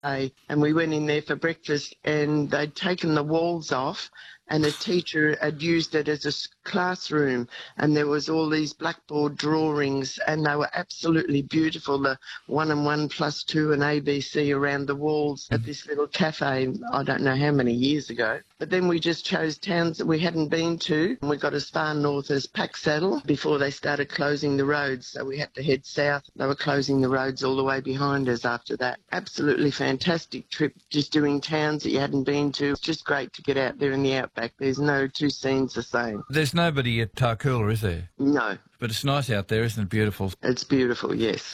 and we went in there for breakfast, and they'd taken the walls off, and a teacher had used it as a classroom, and there was all these blackboard drawings, and they were absolutely beautiful, the 1 and 1 plus 2 and ABC around the walls at this little cafe, I don't know how many years ago. But then we just chose towns that we hadn't been to, and we got as far north as Packsaddle before they started closing the roads, so we had to head south. They were closing the roads all the way behind us after that. Absolutely fantastic trip, just doing towns that you hadn't been to. It's just great to get out there in the outback. There's no two scenes the same. There's nobody at Tarcoola, is there? No. But it's nice out there, isn't it? Beautiful. It's beautiful, yes.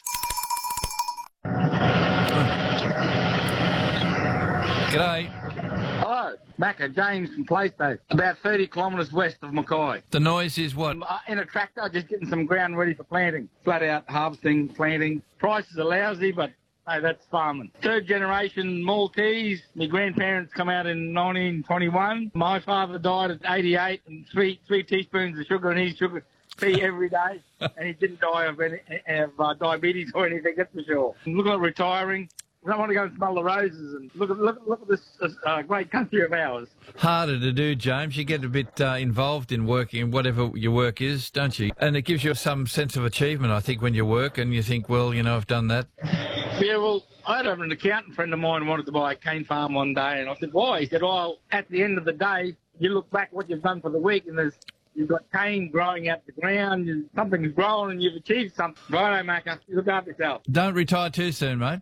G'day. Hello, Macca, James from Playsto, about 30 kilometres west of Mackay. The noise is what? In a tractor, just getting some ground ready for planting. Flat out harvesting, planting. Prices are lousy, but hey, that's farming. Third generation Maltese. My grandparents come out in 1921. My father died at 88, and three teaspoons of sugar in his sugar tea every day, and he didn't die of diabetes or anything, that's for sure. Look at retiring. I don't want to go and smell the roses and look at this great country of ours. Harder to do, James. You get a bit involved in working, whatever your work is, don't you? And it gives you some sense of achievement, I think, when you work and you think, well, you know, I've done that. Yeah, well, I had an accountant friend of mine who wanted to buy a cane farm one day, and I said, why? He said, well, at the end of the day, you look back what you've done for the week, and you've got cane growing out the ground, something's grown and you've achieved something. Righto, Macca, you look after yourself. Don't retire too soon, mate.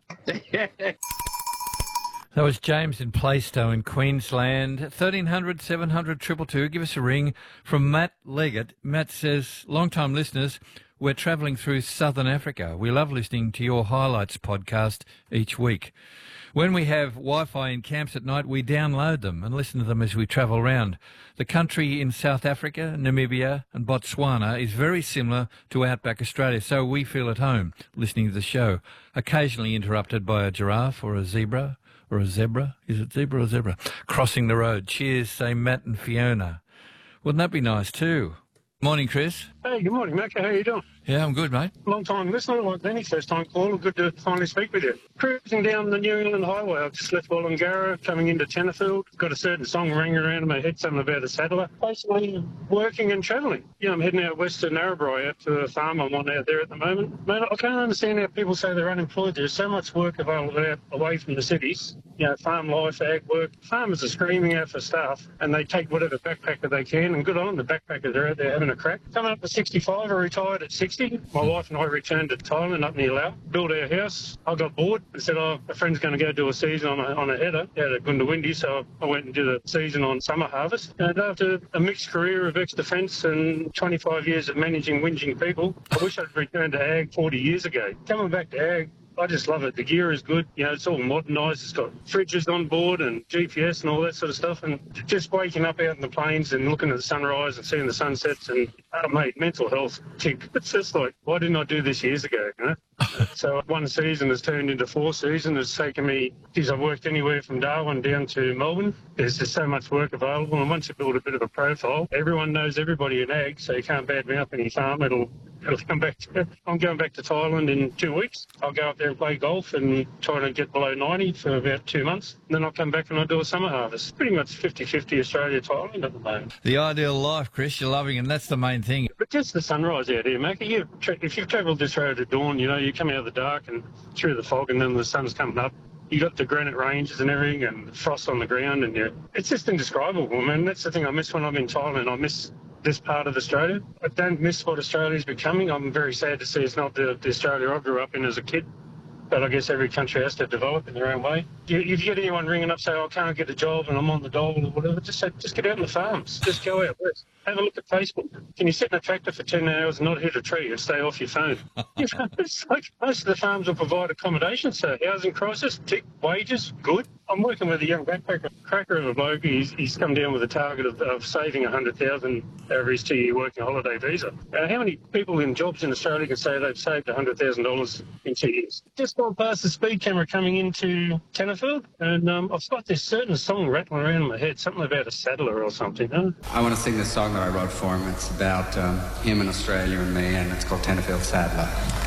That was James in Plaistow in Queensland. 1300 700 222. Give us a ring from Matt Leggett. Matt says, long-time listeners, we're travelling through southern Africa. We love listening to your highlights podcast each week. When we have Wi-Fi in camps at night, we download them and listen to them as we travel around. The country in South Africa, Namibia and Botswana is very similar to outback Australia, so we feel at home listening to the show, occasionally interrupted by a giraffe or a zebra. Or a zebra? Is it zebra or zebra? Crossing the road. Cheers, say Matt and Fiona. Wouldn't that be nice too? Morning, Chris. Hey, good morning, Macca. How you doing? Yeah, I'm good, mate. Long time listener, like Danny, first time caller. Good to finally speak with you. Cruising down the New England Highway, I've just left Wollongara, coming into Tenterfield. Got a certain song ringing around in my head, something about a saddler. Basically, working and travelling. Yeah, I'm heading out west to Narrabri, out to a farm I'm on out there at the moment. Man, I can't understand how people say they're unemployed. There's so much work available out away from the cities. You know, farm life, ag work. Farmers are screaming out for staff, and they take whatever backpacker they can, and good on them. The backpackers are out there having a crack. Coming up to 65, I retired at 60. My wife and I returned to Thailand up near Laos, built our house. I got bored and said, a friend's going to go do a season on a header out at Gundawindi, so I went and did a season on summer harvest. And after a mixed career of ex-defence and 25 years of managing whinging people, I wish I'd returned to ag 40 years ago. Coming back to ag, I just love it. The gear is good. You know, it's all modernised. It's got fridges on board and GPS and all that sort of stuff. And just waking up out in the plains and looking at the sunrise and seeing the sunsets and, mate, mental health tick. It's just like, why didn't I do this years ago, you know? So one season has turned into 4 seasons. It's taken me, I've worked anywhere from Darwin down to Melbourne. There's just so much work available. And once you build a bit of a profile, everyone knows everybody in ag, so you can't badmouth any farm. It'll come back I'm going back to Thailand in 2 weeks. I'll go up there and play golf and try to get below 90 for about 2 months. And then I'll come back and I'll do a summer harvest. Pretty much 50-50 Australia-Thailand at the moment. The ideal life, Chris. You're loving it, and that's the main thing. But just the sunrise out here, Macca. If you've travelled this road at dawn, you know, you come out of the dark and through the fog and then the sun's coming up. You got the granite ranges and everything and frost on the ground, and it's just indescribable, man. That's the thing I miss when I'm in Thailand. I miss this part of Australia. I don't miss what Australia's becoming. I'm very sad to see it's not the Australia I grew up in as a kid. But I guess every country has to develop in their own way. If you get anyone ringing up saying, I can't get a job and I'm on the dole or whatever, just say, just get out on the farms. Just go out west. Have a look at Facebook. Can you sit in a tractor for 10 hours and not hit a tree and stay off your phone? It's like most of the farms will provide accommodation, so housing crisis, tick, wages, good. I'm working with a young backpacker, cracker of a bloke. He's come down with a target of saving $100,000 over his 2-year working holiday visa. How many people in jobs in Australia can say they've saved $100,000 in 2 years? Just gone past the speed camera coming into Tenterfield, and I've got this certain song rattling around in my head, something about a saddler or something. Huh? I want to sing this song that I wrote for him. It's about him in Australia and me, and it's called Tenterfield Saddler.